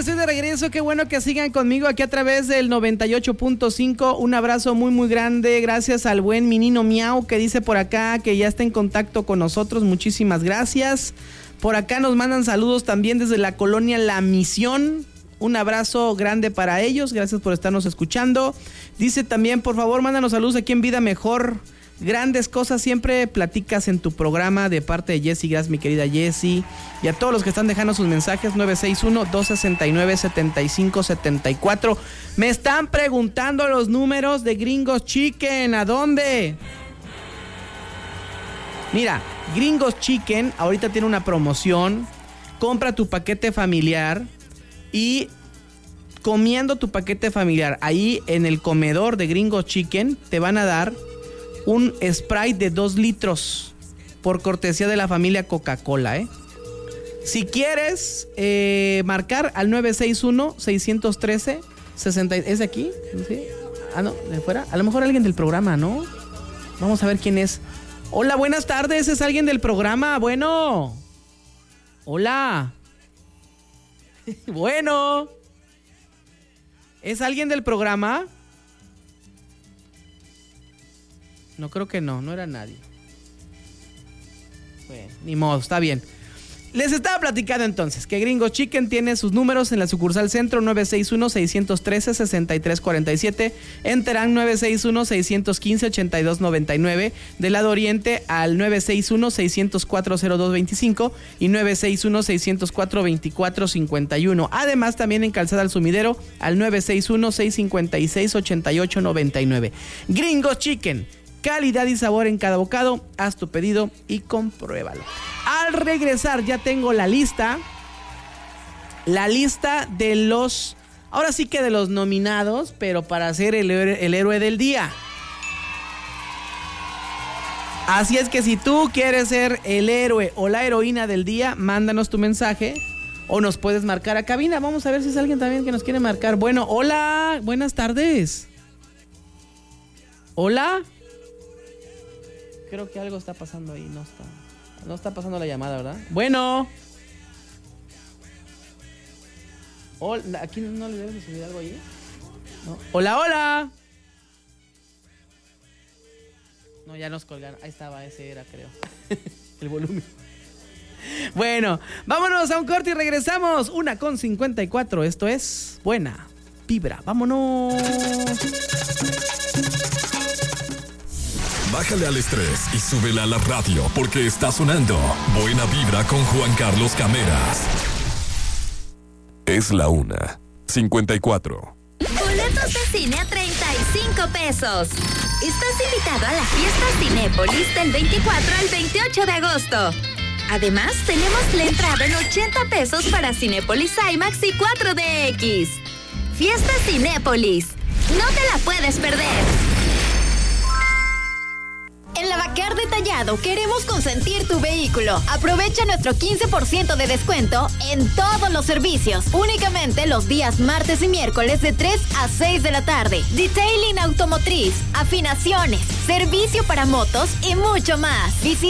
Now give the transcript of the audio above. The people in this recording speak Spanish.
estoy de regreso. Qué bueno que sigan conmigo aquí a través del 98.5. Un abrazo muy, muy grande. Gracias al buen Minino Miau que dice por acá que ya está en contacto con nosotros. Muchísimas gracias. Por acá nos mandan saludos también desde la colonia La Misión. Un abrazo grande para ellos. Gracias por estarnos escuchando. Dice también, por favor, mándanos saludos aquí en Vida Mejor. Grandes cosas siempre platicas en tu programa, de parte de Jessy. Gracias, mi querida Jessy. Y a todos los que están dejando sus mensajes, 961-269-7574. Me están preguntando los números de Gringos Chicken. ¿A dónde? Mira, Gringos Chicken ahorita tiene una promoción. Compra tu paquete familiar y comiendo tu paquete familiar ahí en el comedor de Gringos Chicken te van a dar un Sprite de 2 litros por cortesía de la familia Coca-Cola, ¿eh? Si quieres marcar al 961-613-60... ¿Es de aquí? ¿Sí? Ah, no, de fuera. A lo mejor alguien del programa, ¿no? Vamos a ver quién es. Hola, buenas tardes. ¿Es alguien del programa? Bueno. Hola. Bueno. ¿Es alguien del programa? No, creo que no era nadie. Bueno, ni modo, está bien. Les estaba platicando entonces que Gringos Chicken tiene sus números en la sucursal centro 961-613-6347, en Terán 961-615-8299, del lado oriente al 961-604-0225 y 961-604-2451. Además también en Calzada al Sumidero al 961-656-8899. Gringos Chicken, calidad y sabor en cada bocado. Haz tu pedido y compruébalo. Al regresar ya tengo la lista de los, ahora sí que de los nominados, pero para ser el héroe del día. Así es que si tú quieres ser el héroe o la heroína del día, mándanos tu mensaje o nos puedes marcar a cabina. Vamos a ver si es alguien también que nos quiere marcar. Bueno, hola, buenas tardes. Hola. Creo que algo está pasando ahí, no está pasando la llamada, ¿verdad? Bueno. Hola, ¿aquí no le debes de subir algo ahí? No. Hola, hola. No, ya nos colgaron. Ahí estaba, ese era, creo. El volumen. Bueno, vámonos a un corte y regresamos. 1:54. Esto es Buena Vibra. Vámonos. Bájale al estrés y súbele a la radio porque está sonando Buena Vibra con Juan Carlos Cameras. Es la 1:54. Boletos de cine a 35 pesos. Estás invitado a la fiesta Cinépolis del 24 al 28 de agosto. Además, tenemos la entrada en 80 pesos para Cinépolis IMAX y 4DX. Fiesta Cinépolis. No te la puedes perder. En Lavacar Detallado queremos consentir tu vehículo. Aprovecha nuestro 15% de descuento en todos los servicios. Únicamente los días martes y miércoles de 3 a 6 de la tarde. Detailing automotriz, afinaciones, servicio para motos y mucho más. Visita